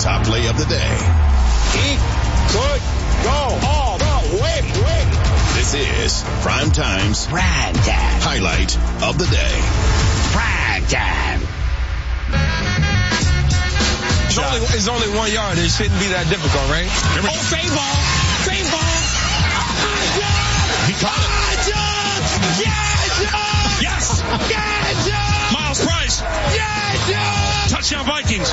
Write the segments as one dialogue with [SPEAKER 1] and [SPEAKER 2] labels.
[SPEAKER 1] top play of the day.
[SPEAKER 2] He could go all the way.
[SPEAKER 1] This is Prime Time's highlight of the day.
[SPEAKER 2] Prime time.
[SPEAKER 3] It's only 1 yard. It shouldn't be that difficult, right?
[SPEAKER 2] Same ball.
[SPEAKER 3] He caught it. Yes! Miles Price. Touchdown Vikings.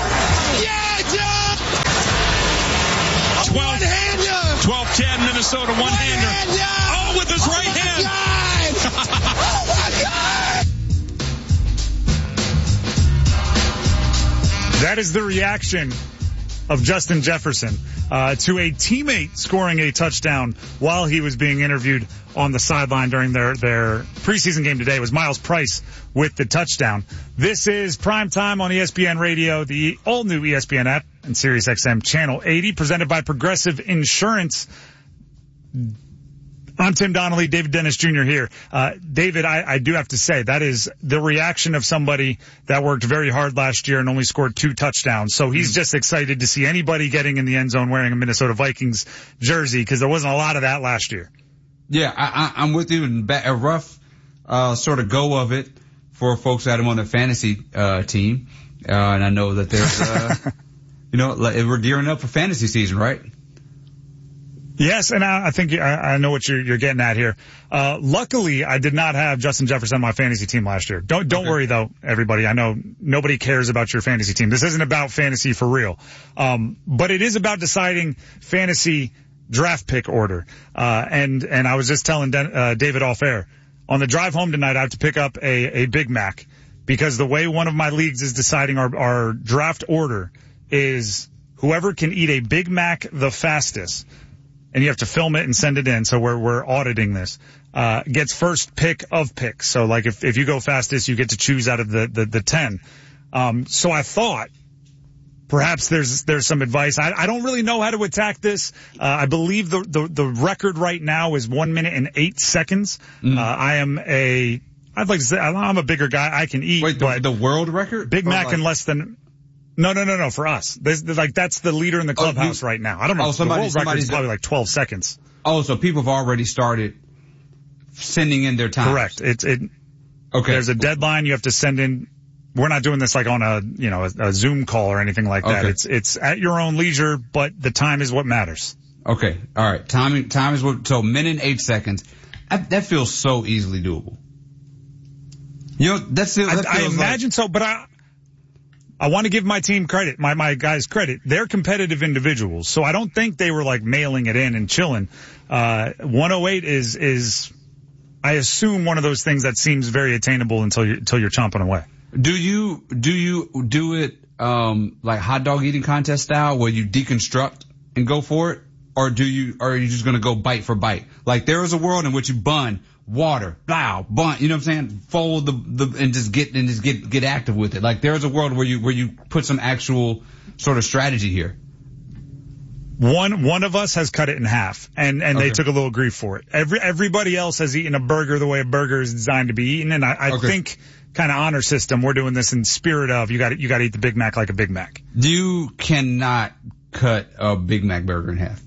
[SPEAKER 3] 12-10 Minnesota one-hander. Oh, with his right hand.
[SPEAKER 2] Oh my God!
[SPEAKER 4] That is the reaction of Justin Jefferson to a teammate scoring a touchdown while he was being interviewed on the sideline during their preseason game today. It was Miles Price with the touchdown. This is Prime Time on ESPN Radio, the all-new ESPN app, and SiriusXM Channel 80, presented by Progressive Insurance. I'm Tim Donnelly, David Dennis Jr. here. David, I do have to say, that is the reaction of somebody that worked very hard last year and only scored 2 touchdowns. So he's just excited to see anybody getting in the end zone wearing a Minnesota Vikings jersey, because there wasn't a lot of that last year.
[SPEAKER 5] Yeah, I'm with you. A rough sort of go of it for folks that are on the fantasy team. And I know that there's, we're gearing up for fantasy season, right?
[SPEAKER 4] Yes, and I think I know what you're getting at here. Luckily, I did not have Justin Jefferson on my fantasy team last year. Don't worry though, everybody. I know nobody cares about your fantasy team. This isn't about fantasy for real. But it is about deciding fantasy draft pick order. And I was just telling David off air, on the drive home tonight, I have to pick up a Big Mac, because the way one of my leagues is deciding our draft order is whoever can eat a Big Mac the fastest, and you have to film it and send it in, so we're auditing this, gets first pick of picks. So like if you go fastest, you get to choose out of the 10. So I thought perhaps there's some advice. I don't really know how to attack this. I believe the record right now is 1 minute and 8 seconds. I'd like to say I'm a bigger guy. I can eat.
[SPEAKER 5] Wait, the world record?
[SPEAKER 4] Big Mac in less than... No, for us. That's the leader in the clubhouse right now. I don't know. The world record is probably like 12 seconds.
[SPEAKER 5] Oh, so people have already started sending in their times.
[SPEAKER 4] Correct. Okay. There's a deadline. You have to send in. We're not doing this like on a Zoom call or anything like that.
[SPEAKER 5] Okay.
[SPEAKER 4] It's at your own leisure, but the time is what matters.
[SPEAKER 5] Okay. All right. Time is what, so minute and 8 seconds. That feels so easily doable.
[SPEAKER 4] I imagine so, but I want to give my team credit, my guys credit. They're competitive individuals, so I don't think they were like mailing it in and chilling. 108 is, I assume, one of those things that seems very attainable until you're chomping away.
[SPEAKER 5] Do you do it like hot dog eating contest style, where you deconstruct and go for it, or are you just going to go bite for bite? Like there is a world in which you bun, water, bun, you know what I'm saying? Fold and just get active with it. Like there's a world where you put some actual sort of strategy here.
[SPEAKER 4] One of us has cut it in half, and they took a little grief for it. Everybody else has eaten a burger the way a burger is designed to be eaten, and I think kind of honor system, we're doing this in spirit of you got to eat the Big Mac like a Big Mac.
[SPEAKER 5] You cannot cut a Big Mac burger in half.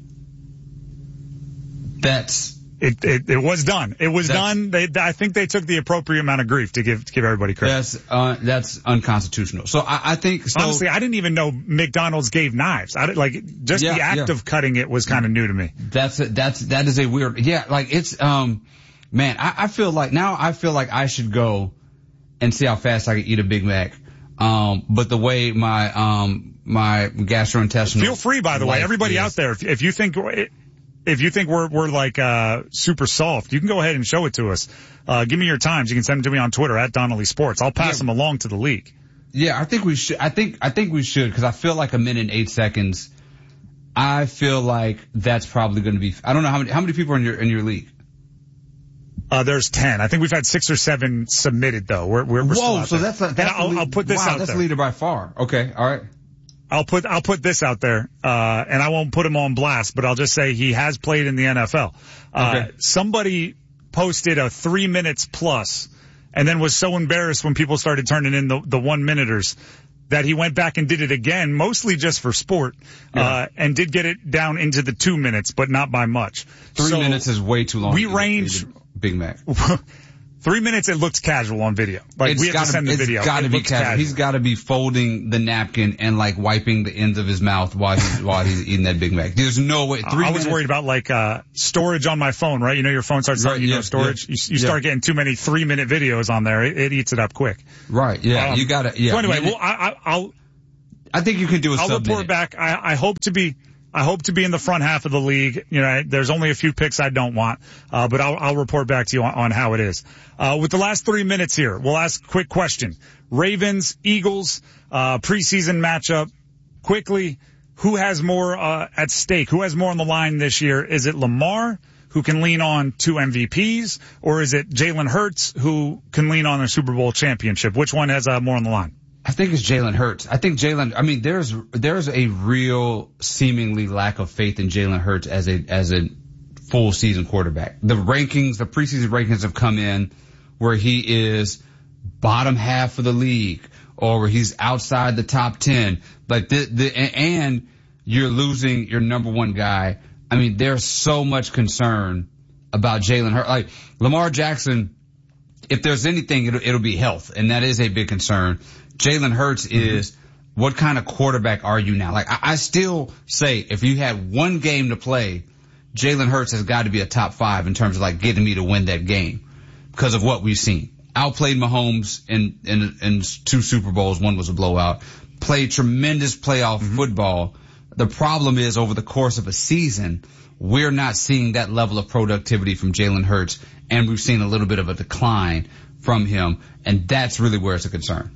[SPEAKER 4] It was done. It was done. I think they took the appropriate amount of grief to give everybody credit.
[SPEAKER 5] That's unconstitutional. So I think
[SPEAKER 4] honestly, I didn't even know McDonald's gave knives. The act of cutting it was kind of new to me.
[SPEAKER 5] That is a weird. Yeah, like it's man. I feel like I should go and see how fast I can eat a Big Mac. But the way my gastrointestinal.
[SPEAKER 4] Feel free, by the way, everybody out there, if you think we're like super soft, you can go ahead and show it to us. Give me your times. You can send them to me on Twitter at Donnelly Sports. I'll pass them along to the league.
[SPEAKER 5] Yeah, I think we should. I think we should, because I feel like 1 minute and 8 seconds. I feel like that's probably going to be. I don't know how many people are in your league.
[SPEAKER 4] There's 10. I think we've had 6 or 7 submitted though. We're still out
[SPEAKER 5] so
[SPEAKER 4] there. I'll put this out there.
[SPEAKER 5] That's leader by far. Okay, all right.
[SPEAKER 4] I'll put this out there, and I won't put him on blast, but I'll just say he has played in the NFL.
[SPEAKER 5] Okay.
[SPEAKER 4] Somebody posted a 3 minutes plus, and then was so embarrassed when people started turning in the 1 minuters that he went back and did it again, mostly just for sport, and did get it down into the 2 minutes, but not by much.
[SPEAKER 5] 3 minutes is way too long.
[SPEAKER 4] We range
[SPEAKER 5] Big Mac.
[SPEAKER 4] 3 minutes, it looks casual on video. Like, we have to send the video.
[SPEAKER 5] It's gotta be casual. He's gotta be folding the napkin and like wiping the ends of his mouth while he's eating that Big Mac. There's no way.
[SPEAKER 4] I was worried about like, storage on my phone, right? You know, your phone starts telling you no storage. Yeah, you start getting too many 3-minute videos on there. It eats it up quick.
[SPEAKER 5] Right. Yeah. You gotta, yeah.
[SPEAKER 4] So anyway, well,
[SPEAKER 5] I think you can do a
[SPEAKER 4] I'll report back. I hope to be in the front half of the league. You know, there's only a few picks I don't want, but I'll report back to you on how it is. With the last 3 minutes here, we'll ask a quick question. Ravens, Eagles, preseason matchup. Quickly, who has more at stake? Who has more on the line this year? Is it Lamar, who can lean on 2 MVPs, or is it Jalen Hurts, who can lean on a Super Bowl championship? Which one has more on the line?
[SPEAKER 5] I think it's Jalen Hurts. I think there's a real seemingly lack of faith in Jalen Hurts as a full season quarterback. The preseason rankings have come in where he is bottom half of the league or where he's outside the top 10. Like and you're losing your number one guy. I mean, there's so much concern about Jalen Hurts. Like Lamar Jackson, if there's anything, it'll be health, and that is a big concern. Jalen Hurts is, what kind of quarterback are you now? Like, I still say, if you had one game to play, Jalen Hurts has got to be a top 5 in terms of like getting me to win that game because of what we've seen. Outplayed Mahomes in 2 Super Bowls. One was a blowout. Played tremendous playoff football. The problem is, over the course of a season, we're not seeing that level of productivity from Jalen Hurts, and we've seen a little bit of a decline from him, and that's really where it's a concern.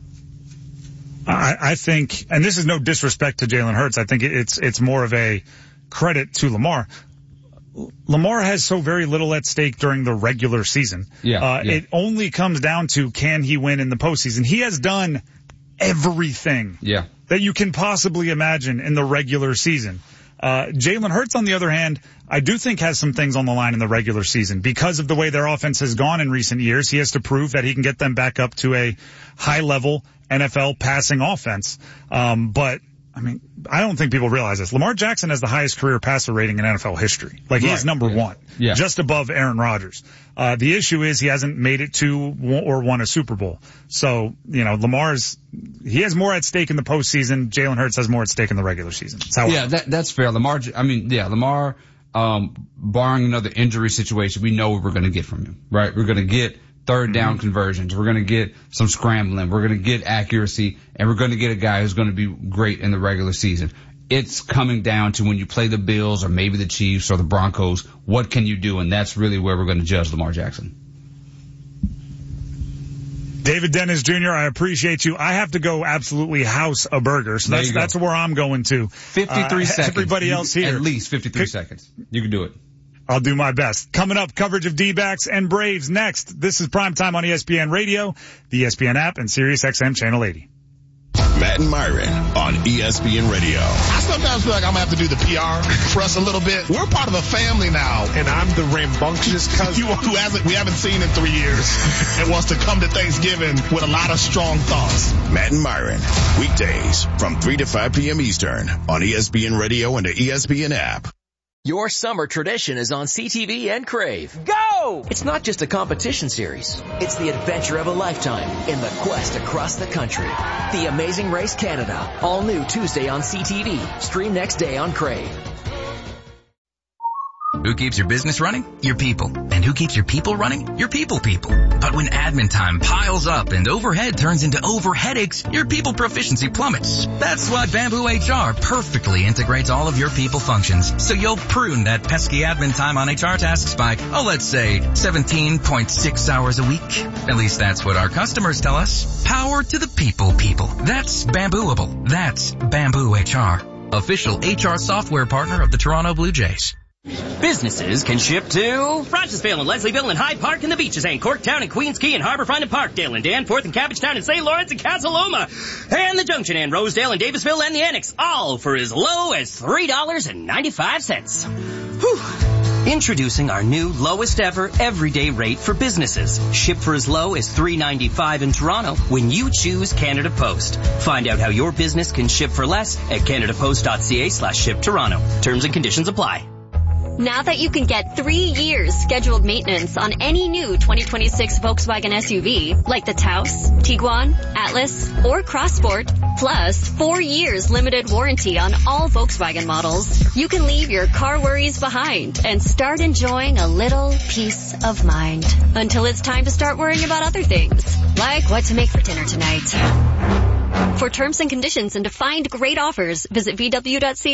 [SPEAKER 4] I think, and this is no disrespect to Jalen Hurts, I think it's more of a credit to Lamar. Lamar has so very little at stake during the regular season. It only comes down to, can he win in the postseason? He has done everything that you can possibly imagine in the regular season. Jalen Hurts, on the other hand, I do think has some things on the line in the regular season. Because of the way their offense has gone in recent years, he has to prove that he can get them back up to a high-level NFL passing offense. But, I mean, I don't think people realize this. Lamar Jackson has the highest career passer rating in NFL history. Like, he's number one, just above Aaron Rodgers. The issue is he hasn't made it to or won a Super Bowl. So, you know, he has more at stake in the postseason. Jalen Hurts has more at stake in the regular season.
[SPEAKER 5] That's fair. Lamar, barring another injury situation, we know what we're going to get from him, right? We're going to get third down conversions. We're going to get some scrambling. We're going to get accuracy, and we're going to get a guy who's going to be great in the regular season. It's coming down to when you play the Bills or maybe the Chiefs or the Broncos, what can you do? And that's really where we're going to judge Lamar Jackson.
[SPEAKER 4] David Dennis Jr., I appreciate you. I have to go absolutely house a burger, so that's where I'm going to.
[SPEAKER 5] 53 seconds.
[SPEAKER 4] Everybody else here.
[SPEAKER 5] At least 53 seconds. You can do it.
[SPEAKER 4] I'll do my best. Coming up, coverage of D-backs and Braves next. This is Primetime on ESPN Radio, the ESPN app, and SiriusXM Channel 80.
[SPEAKER 1] Matt and Myron on ESPN Radio.
[SPEAKER 2] I sometimes feel like I'm going to have to do the PR for us a little bit. We're part of a family now.
[SPEAKER 6] And I'm the rambunctious cousin
[SPEAKER 2] who we haven't seen in 3 years and wants to come to Thanksgiving with a lot of strong thoughts.
[SPEAKER 1] Matt and Myron, weekdays from 3 to 5 p.m. Eastern on ESPN Radio and the ESPN app.
[SPEAKER 7] Your summer tradition is on CTV and Crave. Go! It's not just a competition series. It's the adventure of a lifetime in the quest across the country. The Amazing Race Canada. All new Tuesday on CTV. Stream next day on Crave.
[SPEAKER 8] Who keeps your business running? Your people. And who keeps your people running? Your people. But when admin time piles up and overhead turns into overheadaches, your people proficiency plummets. That's why Bamboo HR perfectly integrates all of your people functions, so you'll prune that pesky admin time on HR tasks by, let's say, 17.6 hours a week. At least that's what our customers tell us. Power to the people. That's Bambooable. That's Bamboo HR. Official HR software partner of the Toronto Blue Jays.
[SPEAKER 9] Businesses can ship to Rochesville and Leslieville and Hyde Park and the beaches and Corktown and Queens Quay and Harbourfront and Parkdale and Danforth and Cabbagetown and St. Lawrence and Casa Loma and the Junction and Rosedale and Davisville and the Annex, all for as low as $3.95. Whew. Introducing our new lowest ever everyday rate for businesses. Ship for as low as $3.95 in Toronto when you choose Canada Post. Find out how your business can ship for less at canadapost.ca/ship-Toronto. Terms and conditions apply.
[SPEAKER 10] Now that you can get 3 years scheduled maintenance on any new 2026 Volkswagen SUV, like the Taos, Tiguan, Atlas, or Crossport, plus 4 years limited warranty on all Volkswagen models, you can leave your car worries behind and start enjoying a little peace of mind. Until it's time to start worrying about other things, like what to make for dinner tonight. For terms and conditions and to find great offers, visit VW.ca.